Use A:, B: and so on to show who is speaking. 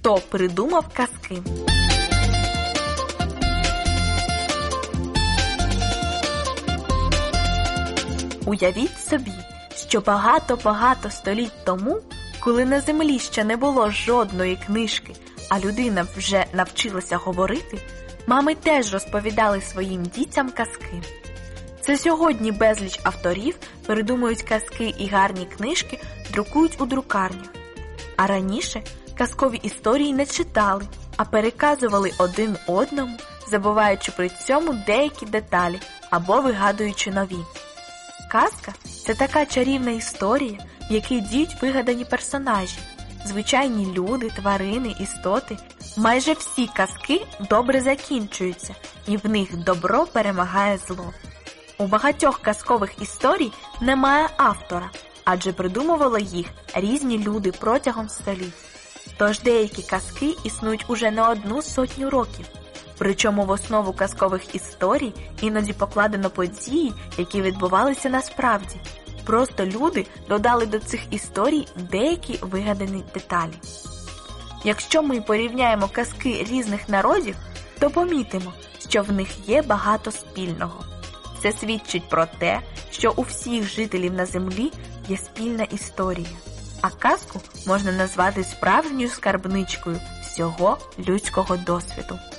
A: Хто придумав казки? Уявіть собі, що багато-багато століть тому, коли на землі ще не було жодної книжки, а людина вже навчилася говорити, мами теж розповідали своїм дітям казки. Це сьогодні безліч авторів придумують казки і гарні книжки друкують у друкарнях. А раніше казкові історії не читали, а переказували один одному, забуваючи при цьому деякі деталі або вигадуючи нові. Казка – це така чарівна історія, в якій діють вигадані персонажі, звичайні люди, тварини, істоти. Майже всі казки добре закінчуються, і в них добро перемагає зло. У багатьох казкових історій немає автора, адже придумували їх різні люди протягом століть. Тож деякі казки існують уже не 100 років. Причому в основу казкових історій іноді покладено події, які відбувалися насправді. Просто люди додали до цих історій деякі вигадані деталі. Якщо ми порівняємо казки різних народів, то помітимо, що в них є багато спільного. Це свідчить про те, що у всіх жителів на землі є спільна історія. А казку можна назвати справжньою скарбничкою всього людського досвіду.